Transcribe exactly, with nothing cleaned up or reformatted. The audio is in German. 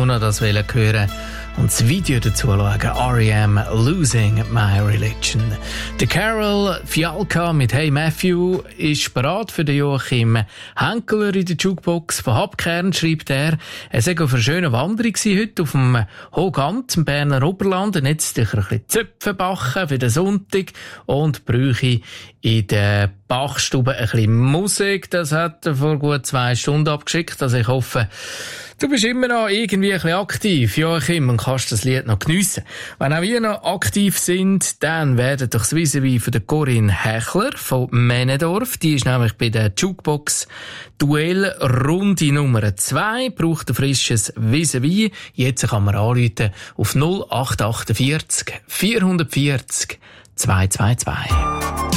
noch das hören und das Video dazu schauen. R E M Losing My Religion. Der Carol Fialka mit Hey Matthew ist bereit für den Joachim Henkeler in der Jukebox. Von Habkern schreibt er, er sei auf einer schönen Wanderung heute auf dem Hogant im Berner Oberland und jetzt sicher ein bisschen Zöpfe backen für den Sonntag und bräuche in der Bachstube ein bisschen Musik. Das hat er vor gut zwei Stunden abgeschickt. Also ich hoffe, du bist immer noch irgendwie ein bisschen aktiv, Joachim, und kannst das Lied noch geniessen. Wenn auch wir noch aktiv sind, dann werden doch das Vis-à-vis von der Corinne Hechler von Männendorf. Die ist nämlich bei der Jukebox Duell Runde Nummer zwei. Braucht ein frisches Vis-à-vis. Jetzt kann man anrufen auf null acht acht vier vier vier null zwei zwei zwei.